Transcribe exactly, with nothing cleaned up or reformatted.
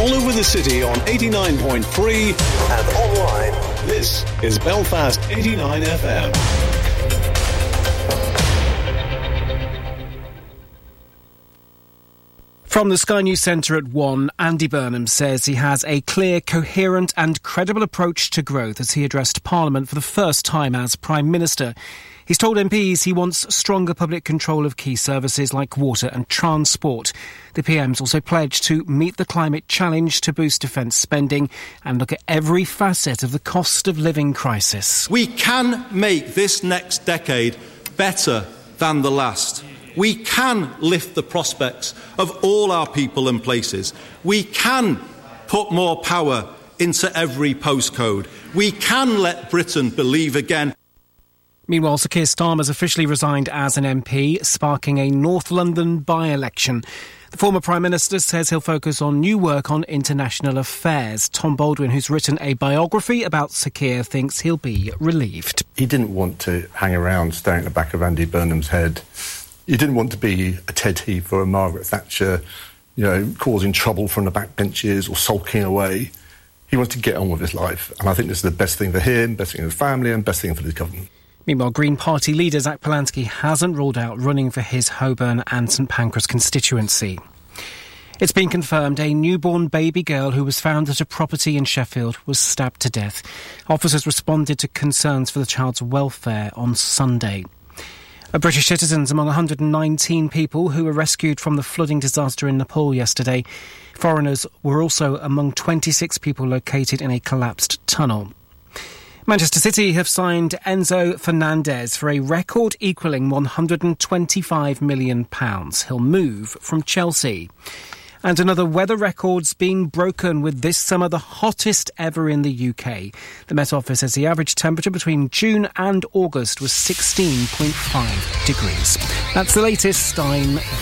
all over the city on eighty-nine point three and online. This is Belfast eighty-nine F M. From the Sky News Centre at one, Andy Burnham says he has a clear, coherent and credible approach to growth as he addressed Parliament for the first time as Prime Minister. He's told M Ps he wants stronger public control of key services like water and transport. The P M's also pledged to meet the climate challenge, to boost defence spending and look at every facet of the cost of living crisis. We can make this next decade better than the last. We can lift the prospects of all our people and places. We can put more power into every postcode. We can let Britain believe again. Meanwhile, Sir Keir Starmer's officially resigned as an M P, sparking a North London by-election. The former Prime Minister says he'll focus on new work on international affairs. Tom Baldwin, who's written a biography about Sir Keir, thinks he'll be relieved. He didn't want to hang around staring at the back of Andy Burnham's head. He didn't want to be a Ted Heath or a Margaret Thatcher, you know, causing trouble from the backbenches or sulking away. He wants to get on with his life. And I think this is the best thing for him, best thing for his family and best thing for the government. Meanwhile, Green Party leader Zach Polansky hasn't ruled out running for his Holborn and St Pancras constituency. It's been confirmed a newborn baby girl who was found at a property in Sheffield was stabbed to death. Officers responded to concerns for the child's welfare on Sunday. British citizens among one hundred nineteen people who were rescued from the flooding disaster in Nepal yesterday. Foreigners were also among twenty-six people located in a collapsed tunnel. Manchester City have signed Enzo Fernandez for a record equalling one hundred twenty-five million pounds. He'll move from Chelsea. And another weather record's been broken, with this summer the hottest ever in the U K. The Met Office says the average temperature between June and August was sixteen point five degrees. That's the latest. I'm